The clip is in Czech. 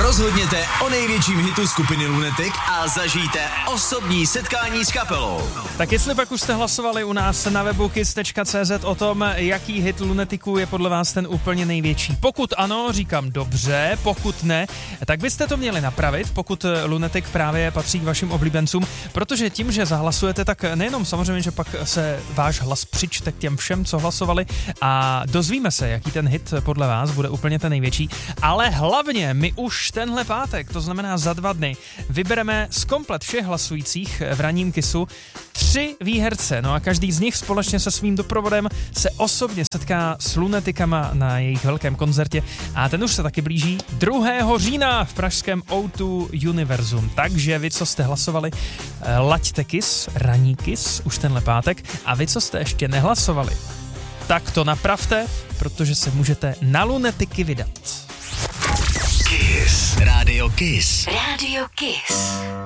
Rozhodněte o největším hitu skupiny Lunatic a zažijte osobní setkání s kapelou. Tak jestli pak už jste hlasovali u nás na webu kiss.cz o tom, jaký hit Lunaticů je podle vás ten úplně největší. Pokud ano, říkám dobře, pokud ne, tak byste to měli napravit, pokud Lunatic právě patří k vašim oblíbencům, protože tím, že zahlasujete, tak nejenom samozřejmě, že pak se váš hlas přičte k těm všem, co hlasovali a dozvíme se, jaký ten hit podle vás bude úplně ten největší, ale hlavně my už tenhle pátek, to znamená za 2 dny, vybereme z komplet všech hlasujících v ranním Kissu 3 výherce, no a každý z nich společně se svým doprovodem se osobně setká s Lunaticama na jejich velkém koncertě a ten už se taky blíží 2. října v pražském O2 Univerzum. Takže vy, co jste hlasovali, laďte Kiss, ranní Kiss už tenhle pátek a vy, co jste ještě nehlasovali, tak to napravte, protože se můžete na Lunatiky vydat. Kiss. Rádio Kiss. Rádio Kiss.